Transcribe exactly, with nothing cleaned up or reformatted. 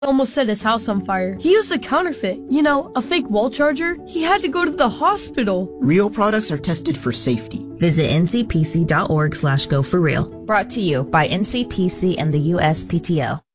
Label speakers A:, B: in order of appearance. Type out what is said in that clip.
A: almost set his house on fire. He used a counterfeit, you know, a fake wall charger. He had to go to the hospital.
B: Real products are tested for safety.
C: Visit ncpc.org slash go for real. Brought to you by N C P C and the U S P T O.